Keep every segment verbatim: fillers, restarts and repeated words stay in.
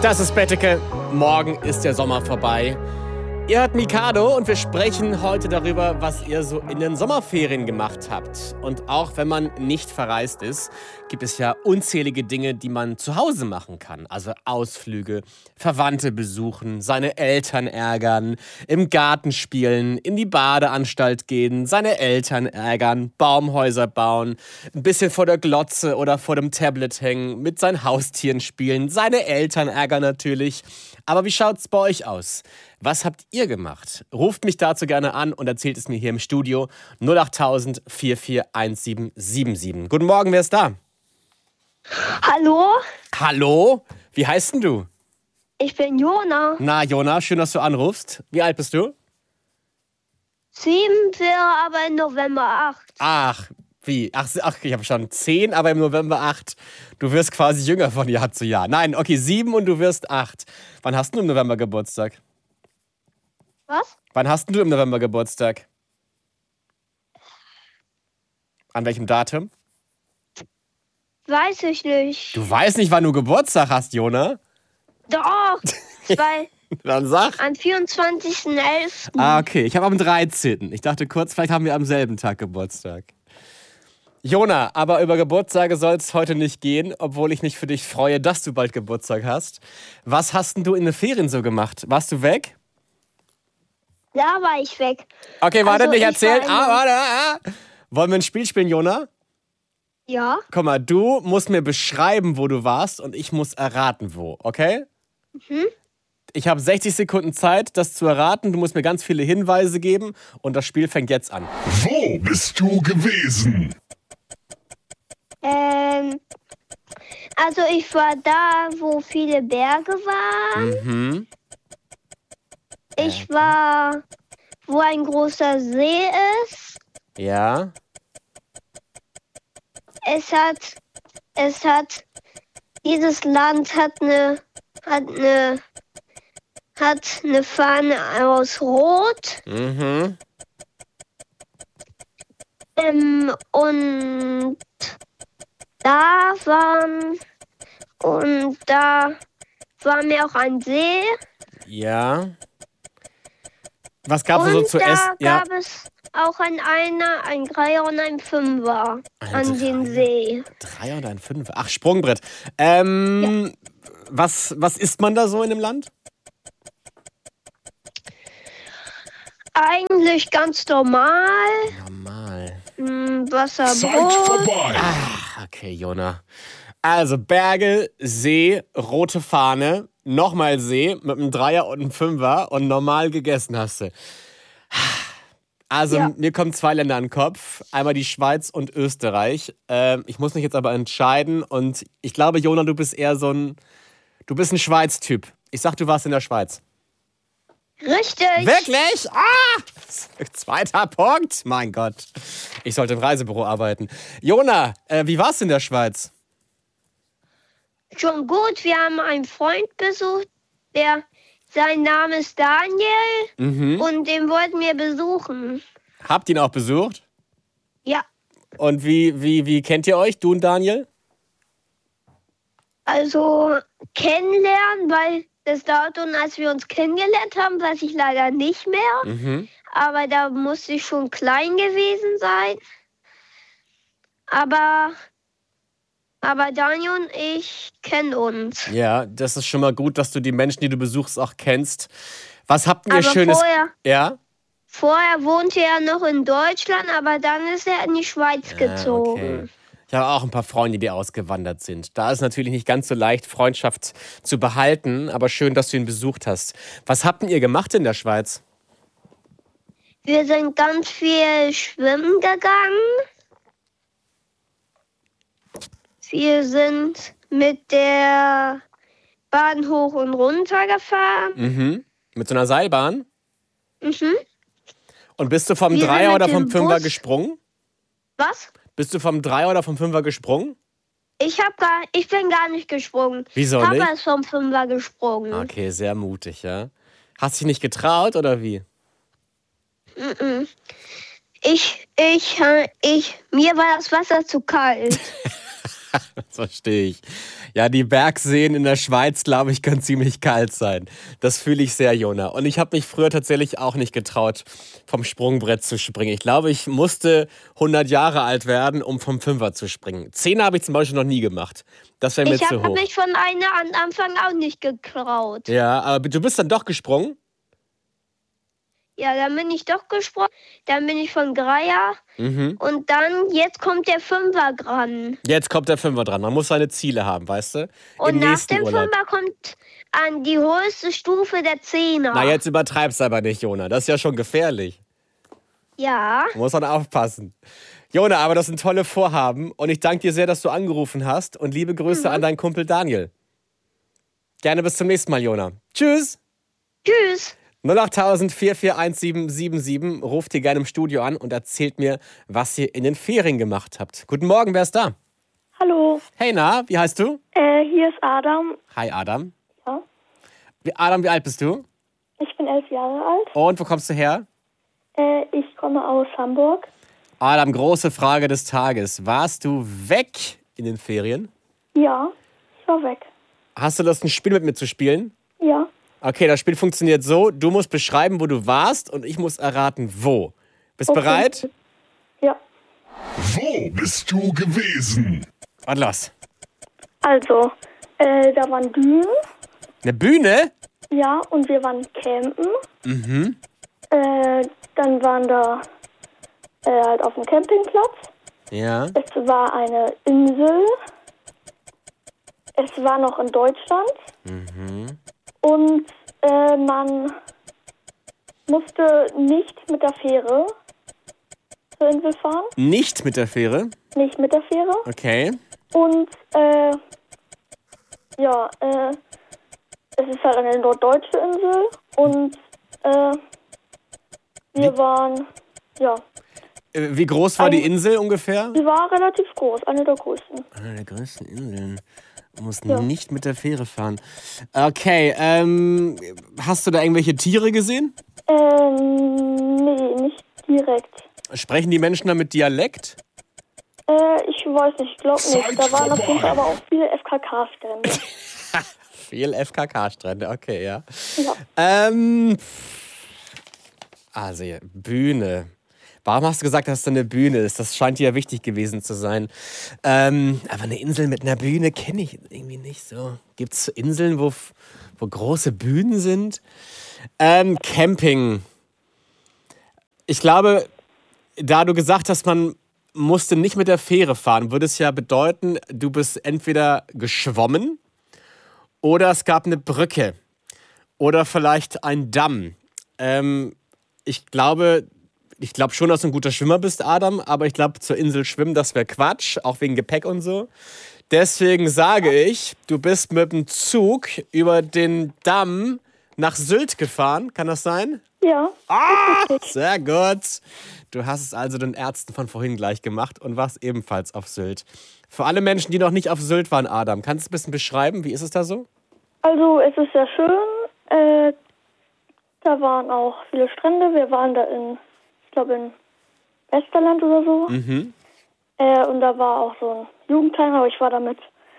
Das ist Betteke. Morgen ist der Sommer vorbei. Ihr hört Mikado und wir sprechen heute darüber, was ihr so in den Sommerferien gemacht habt. Und auch wenn man nicht verreist ist, gibt es ja unzählige Dinge, die man zu Hause machen kann. Also Ausflüge, Verwandte besuchen, seine Eltern ärgern, im Garten spielen, in die Badeanstalt gehen, seine Eltern ärgern, Baumhäuser bauen, ein bisschen vor der Glotze oder vor dem Tablet hängen, mit seinen Haustieren spielen, seine Eltern ärgern natürlich. Aber wie schaut's bei euch aus? Was habt ihr gemacht? Ruft mich dazu gerne an und erzählt es mir hier im Studio. null acht tausend vier vier eins sieben sieben sieben. Guten Morgen, wer ist da? Hallo? Hallo? Wie heißt denn du? Ich bin Jona. Na, Jona, schön, dass du anrufst. Wie alt bist du? Sieben wäre aber im November acht. Ach, wie? Ach, ach ich habe schon zehn, aber im November acht. Du wirst quasi jünger von Jahr zu Jahr. Nein, okay, sieben und du wirst acht. Wann hast du im November Geburtstag? Was? Wann hast du im November Geburtstag? An welchem Datum? Weiß ich nicht. Du weißt nicht, wann du Geburtstag hast, Jona? Doch. Zwei. Dann sag. Am vierundzwanzigsten elften Ah, okay. Ich habe am dreizehnten Ich dachte kurz, vielleicht haben wir am selben Tag Geburtstag. Jona, aber über Geburtstage soll es heute nicht gehen, obwohl ich mich für dich freue, dass du bald Geburtstag hast. Was hast denn du in den Ferien so gemacht? Warst du weg? Da war ich weg. Okay, warte, Also, nicht ich erzählt. war Ah, in- warte, ah. Wollen wir ein Spiel spielen, Jona? Ja. Guck mal, du musst mir beschreiben, wo du warst und ich muss erraten, wo, okay? Mhm. Ich habe sechzig Sekunden Zeit, das zu erraten. Du musst mir ganz viele Hinweise geben und das Spiel fängt jetzt an. Wo bist du gewesen? Ähm. Also ich war da, wo viele Berge waren. Mhm. Ich war, wo ein großer See ist. Ja. Es hat, es hat, dieses Land hat eine, hat eine, hat eine Fahne aus Rot. Mhm. Ähm, und da waren, und da war mir auch ein See. Ja. Was gab es so Und zu da essen? Ja. gab es auch ein Einer, ein Dreier und ein Fünfer Ein an den Dreier. See. Drei oder ein Fünf? Ach, Sprungbrett. Ähm, was, was isst man da so in dem Land? Eigentlich ganz normal. Normal. Mm, Zeit Wasserbrot. vorbei. Ah, okay, Jona. Also Berge, See, rote Fahne, nochmal See mit einem Dreier und einem Fünfer und normal gegessen hast du. Also Ja. mir kommen zwei Länder in den Kopf. Einmal die Schweiz und Österreich. Ähm, ich muss mich jetzt aber entscheiden und ich glaube, Jona, du bist eher so ein, du bist ein Schweiz-Typ. Ich sag, du warst in der Schweiz. Richtig. Wirklich? Ah! Zweiter Punkt. Mein Gott. Ich sollte im Reisebüro arbeiten. Jona, äh, wie war's in der Schweiz? Schon gut. Wir haben einen Freund besucht, der, sein Name ist Daniel Mhm. und den wollten wir besuchen. Habt ihr ihn auch besucht? Ja, Und wie, wie, wie kennt ihr euch, du und Daniel? also kennenlernen, weil das Datum, als wir uns kennengelernt haben, weiß ich leider nicht mehr. Mhm. Aber da musste ich schon klein gewesen sein. Aber, aber Daniel und ich kennen uns. Ja, das ist schon mal gut, dass du die Menschen, die du besuchst, auch kennst. Was habt ihr Aber Schönes? vorher, Ja? vorher wohnte er noch in Deutschland, aber dann ist er in die Schweiz Ah, gezogen. okay. Ich habe auch ein paar Freunde, die ausgewandert sind. Da ist natürlich nicht ganz so leicht, Freundschaft zu behalten, aber schön, dass du ihn besucht hast. Was habt ihr gemacht in der Schweiz? Wir sind ganz viel schwimmen gegangen. Wir sind mit der Bahn hoch und runter gefahren. Mhm. Mit so einer Seilbahn? Mhm. Und bist du vom Wir sind Dreier mit oder vom dem Fünfer Bus- gesprungen? Was? Bist du vom Dreier oder vom Fünfer gesprungen? Ich hab gar, ich bin gar nicht gesprungen. Wieso Papa nicht? ist vom Fünfer gesprungen. Okay, sehr mutig, ja. Hast dich nicht getraut oder wie? Mhm. Ich, ich, äh, ich, mir war das Wasser zu kalt. Das verstehe ich. Ja, die Bergseen in der Schweiz, glaube ich, können ziemlich kalt sein. Das fühle ich sehr, Jona. Und ich habe mich früher tatsächlich auch nicht getraut, vom Sprungbrett zu springen. Ich glaube, ich musste hundert Jahre alt werden, um vom Fünfer zu springen. Zehn habe ich zum Beispiel noch nie gemacht. Das wäre mir Ich zu habe hoch. mich von einer am Anfang auch nicht getraut. Ja, aber du bist dann doch gesprungen? Ja, dann bin ich doch gesprungen. Dann bin ich von Dreier. Mhm. Und dann, jetzt kommt der Fünfer dran. Jetzt kommt der Fünfer dran. Man muss seine Ziele haben, weißt du? Und Im nach nächsten dem Urlaub. Fünfer kommt an die höchste Stufe der Zehner. Na, jetzt übertreib's aber nicht, Jona. Das ist ja schon gefährlich. Ja. Muss man aufpassen. Jona, aber das sind tolle Vorhaben. Und ich danke dir sehr, dass du angerufen hast. Und liebe Grüße Mhm. an deinen Kumpel Daniel. Gerne bis zum nächsten Mal, Jona. Tschüss. Tschüss. null acht tausend vier vier eins sieben sieben sieben. Ruft ihr gerne im Studio an und erzählt mir, was ihr in den Ferien gemacht habt. Guten Morgen, wer ist da? Hallo, Hey, na, wie heißt du? äh, hier ist Adam. Hi, Adam. Ja. Wie, Adam, wie alt bist du? Ich bin elf Jahre alt. Und wo kommst du her? Äh, ich komme aus Hamburg. Adam, große Frage des Tages. Warst du weg in den Ferien? Ja, ich war weg. Hast du Lust, ein Spiel mit mir zu spielen? Ja, Okay, das Spiel funktioniert so. Du musst beschreiben, wo du warst und ich muss erraten, wo. Bist Okay. bereit? ja. Wo bist du gewesen? Und los. Also, äh, da waren Dünen. Eine Bühne? Ja, und wir waren campen. Mhm. Äh, dann waren da äh, halt auf dem Campingplatz. Ja. Es war eine Insel. Es war noch in Deutschland. Mhm. Und äh, man musste nicht mit der Fähre zur Insel fahren. Nicht mit der Fähre? Nicht mit der Fähre. Okay. Und äh, ja, äh, es ist halt eine norddeutsche Insel. Und äh, wir waren, ja, Äh, Wie groß war Ein- die Insel ungefähr? sie war relativ groß, eine der größten. Eine der größten Inseln. Du musst Ja. nicht mit der Fähre fahren. Okay, ähm, hast du da irgendwelche Tiere gesehen? Ähm, nee, nicht direkt. Sprechen die Menschen da mit Dialekt? Äh, ich weiß nicht, ich glaube Zeit nicht. Da waren auf jeden vorbei. Fall aber auch viele F K K-Strände. Viel F K K-Strände, okay, ja. Ja. Ähm, also, ja, Bühne. Warum hast du gesagt, dass da eine Bühne ist? Das scheint dir ja wichtig gewesen zu sein. Ähm, aber eine Insel mit einer Bühne kenne ich irgendwie nicht so. Gibt es Inseln, wo, f- wo große Bühnen sind? Ähm, Camping. Ich glaube, da du gesagt hast, man musste nicht mit der Fähre fahren, würde es ja bedeuten, du bist entweder geschwommen oder es gab eine Brücke oder vielleicht ein Damm. Ähm, ich glaube, ich glaube schon, dass du ein guter Schwimmer bist, Adam, aber ich glaube, zur Insel schwimmen, das wäre Quatsch, auch wegen Gepäck und so. Deswegen sage ich, du bist mit dem Zug über den Damm nach Sylt gefahren. Kann das sein? Ja, Ah, sehr gut. Du hast es also den Ärzten von vorhin gleich gemacht und warst ebenfalls auf Sylt. Für alle Menschen, die noch nicht auf Sylt waren, Adam, kannst du ein bisschen beschreiben, wie ist es da so? also es ist sehr schön. Äh, da waren auch viele Strände. Wir waren da in, ich glaube in Westerland oder so. Mhm. Äh, und da war auch so ein Jugendheim, aber ich war da mit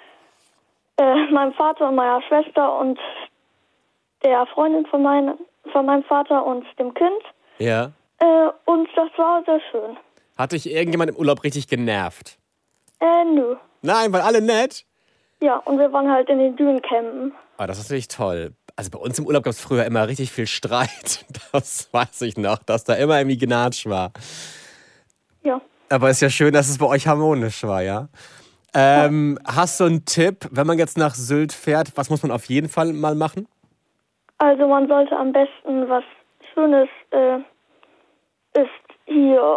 äh, meinem Vater und meiner Schwester und der Freundin von, mein, von meinem Vater und dem Kind. Ja. Äh, und das war sehr schön. Hat dich irgendjemand im Urlaub richtig genervt? Äh, nö. Nein, weil alle nett. Ja, und wir waren halt in den Dünen campen. Ah, das ist natürlich toll. Also bei uns im Urlaub gab es früher immer richtig viel Streit. Das weiß ich noch, dass da immer irgendwie Gnatsch war. Ja. Aber ist ja schön, dass es bei euch harmonisch war, ja? Ähm, hast du einen Tipp, wenn man jetzt nach Sylt fährt, was muss man auf jeden Fall mal machen? Also man sollte am besten was Schönes äh, ist hier.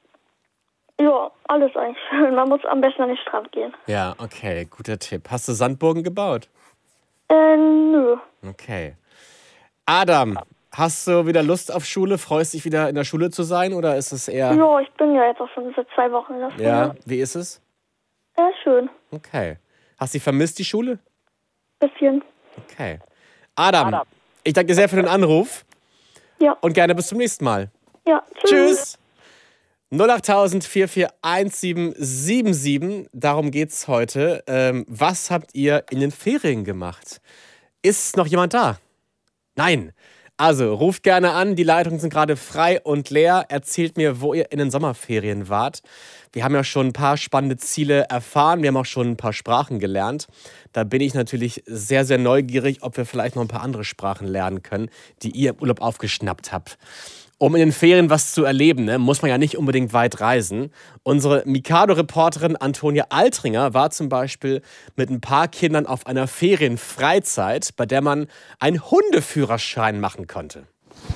Ja, alles eigentlich schön. Man muss am besten an den Strand gehen. Ja, okay, guter Tipp. Hast du Sandburgen gebaut? Äh, nö. Okay. Adam, hast du wieder Lust auf Schule? Freust dich wieder in der Schule zu sein oder ist es eher... Ja, ich bin ja jetzt auch schon seit zwei Wochen in der Schule. Ja, wie ist es? Ja, schön. Okay. Hast du vermisst, die Schule? Bisschen. Okay. Adam, ich danke dir sehr für den Anruf Ja. und gerne bis zum nächsten Mal. Ja, tschüss. Tschüss. null achttausend vier vier eins sieben sieben sieben, darum geht's heute. Ähm, was habt ihr in den Ferien gemacht? Ist noch jemand da? Nein. Also, ruft gerne an, die Leitungen sind gerade frei und leer. Erzählt mir, wo ihr in den Sommerferien wart. Wir haben ja schon ein paar spannende Ziele erfahren. Wir haben auch schon ein paar Sprachen gelernt. Da bin ich natürlich sehr, sehr neugierig, ob wir vielleicht noch ein paar andere Sprachen lernen können, die ihr im Urlaub aufgeschnappt habt. Um in den Ferien was zu erleben, ne, muss man ja nicht unbedingt weit reisen. Unsere Mikado-Reporterin Antonia Altringer war zum Beispiel mit ein paar Kindern auf einer Ferienfreizeit, bei der man einen Hundeführerschein machen konnte.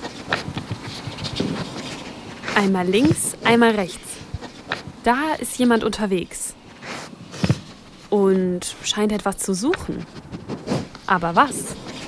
Einmal links, einmal rechts. Da ist jemand unterwegs und scheint etwas zu suchen. Aber was?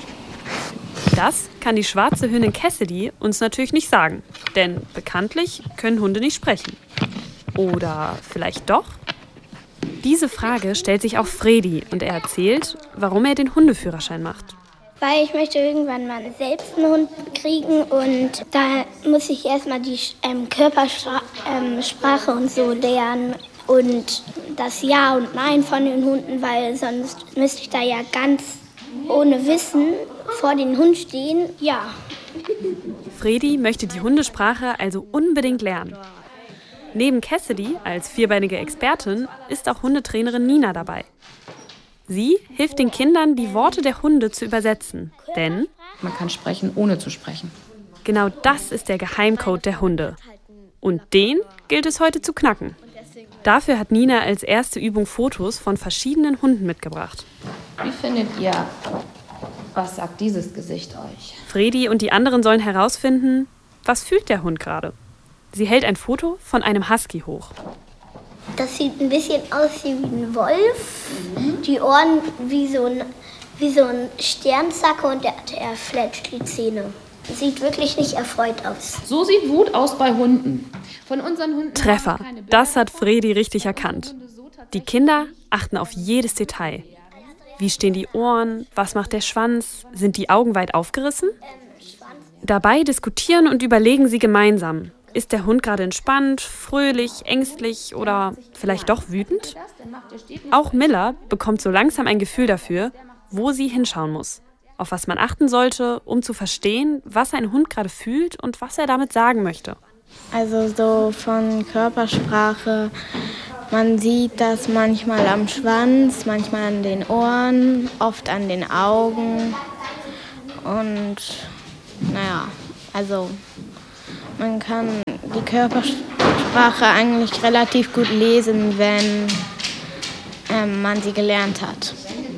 Das kann die schwarze Hündin Cassidy uns natürlich nicht sagen, denn bekanntlich können Hunde nicht sprechen. Oder vielleicht doch? Diese Frage stellt sich auch Fredi und er erzählt, warum er den Hundeführerschein macht. Weil ich möchte irgendwann mal selbst einen Hund kriegen und da muss ich erstmal die ähm, Körpersprache ähm, und so lernen und das Ja und Nein von den Hunden, weil sonst müsste ich da ja ganz ohne Wissen vor den Hund stehen. Ja. Fredi möchte die Hundesprache also unbedingt lernen. Neben Cassidy als vierbeinige Expertin ist auch Hundetrainerin Nina dabei. Sie hilft den Kindern, die Worte der Hunde zu übersetzen, denn man kann sprechen, ohne zu sprechen. Genau das ist der Geheimcode der Hunde. Und den gilt es heute zu knacken. Dafür hat Nina als erste Übung Fotos von verschiedenen Hunden mitgebracht. Wie findet ihr, was sagt dieses Gesicht euch? Fredi und die anderen sollen herausfinden, was fühlt der Hund gerade. Sie hält ein Foto von einem Husky hoch. Das sieht ein bisschen aus wie ein Wolf. Mhm. Die Ohren wie so ein, wie so ein Sternzacke und der, der fletscht die Zähne. Sieht wirklich nicht erfreut aus. So sieht Wut aus bei Hunden. Von unseren Hunden Treffer, das hat Fredi richtig erkannt. Die Kinder achten auf jedes Detail. Wie stehen die Ohren? Was macht der Schwanz? Sind die Augen weit aufgerissen? Dabei diskutieren und überlegen sie gemeinsam. Ist der Hund gerade entspannt, fröhlich, ängstlich oder vielleicht doch wütend? Auch Miller bekommt so langsam ein Gefühl dafür, wo sie hinschauen muss. Auf was man achten sollte, um zu verstehen, was ein Hund gerade fühlt und was er damit sagen möchte. Also so von Körpersprache, man sieht das manchmal am Schwanz, manchmal an den Ohren, oft an den Augen. Und naja, also man kann die Körpersprache eigentlich relativ gut lesen, wenn ähm, man sie gelernt hat.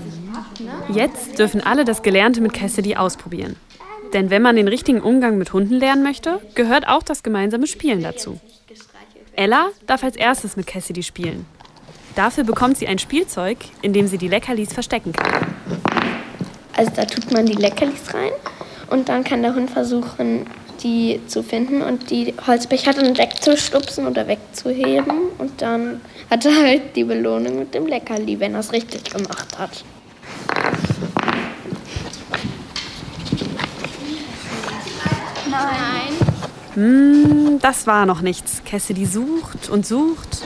Jetzt dürfen alle das Gelernte mit Cassidy ausprobieren. Denn wenn man den richtigen Umgang mit Hunden lernen möchte, gehört auch das gemeinsame Spielen dazu. Ella darf als erstes mit Cassidy spielen. Dafür bekommt sie ein Spielzeug, in dem sie die Leckerlis verstecken kann. Also da tut man die Leckerlis rein und dann kann der Hund versuchen, die zu finden und die Holzbecher dann wegzustupsen oder wegzuheben. Und dann hat er halt die Belohnung mit dem Leckerli, wenn er es richtig gemacht hat. Nein. Hm, das war noch nichts. Cassidy sucht und sucht.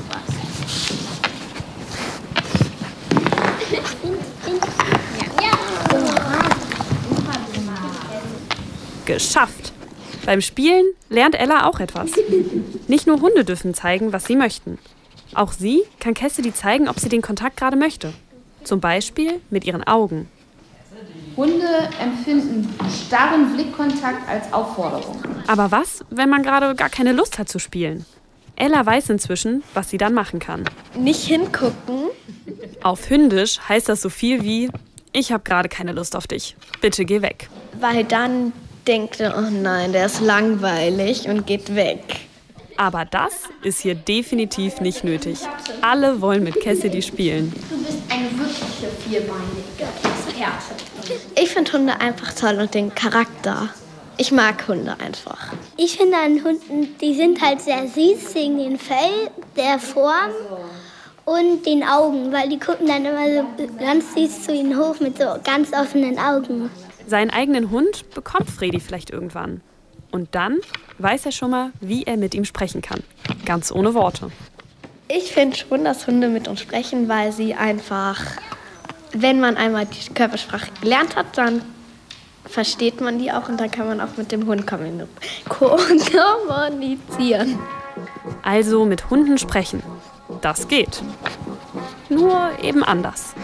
Geschafft! Beim Spielen lernt Ella auch etwas. Nicht nur Hunde dürfen zeigen, was sie möchten. Auch sie kann Cassidy zeigen, ob sie den Kontakt gerade möchte. Zum Beispiel mit ihren Augen. Hunde empfinden starren Blickkontakt als Aufforderung. Aber was, wenn man gerade gar keine Lust hat zu spielen? Ella weiß inzwischen, was sie dann machen kann. Nicht hingucken. Auf Hündisch heißt das so viel wie: Ich habe gerade keine Lust auf dich. Bitte geh weg. Weil dann denkt er, oh nein, der ist langweilig und geht weg. Aber das ist hier definitiv nicht nötig. Alle wollen mit Cassidy spielen. Du bist eine wirkliche vierbeinige Experte. Ich finde Hunde einfach toll und den Charakter. Ich mag Hunde einfach. Ich finde an Hunden, die sind halt sehr süß wegen dem Fell, der Form und den Augen, weil die gucken dann immer so ganz süß zu ihnen hoch mit so ganz offenen Augen. Seinen eigenen Hund bekommt Fredi vielleicht irgendwann. Und dann weiß er schon mal, wie er mit ihm sprechen kann. Ganz ohne Worte. Ich finde schon, dass Hunde mit uns sprechen, weil sie einfach, wenn man einmal die Körpersprache gelernt hat, dann versteht man die auch und dann kann man auch mit dem Hund kommunizieren. Also mit Hunden sprechen. Das geht. Nur eben anders.